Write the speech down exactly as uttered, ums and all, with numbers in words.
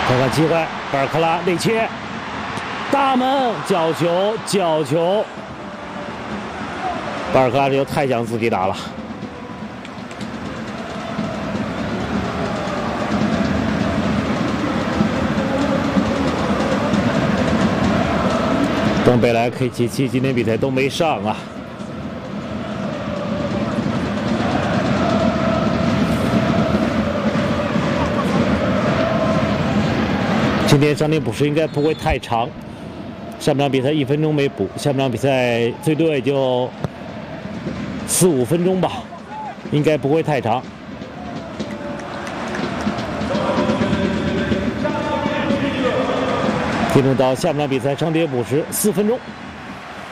看看机会，巴尔克拉内切，大门角球，角球。巴尔克拉这就太想自己打了。登贝莱、K 七七今天比赛都没上啊。 今天伤停补时应该不会太长，上半场比赛一分钟没补，下半场比赛最多也就四五分钟吧，应该不会太长。进入到下半场比赛伤停补时四分钟。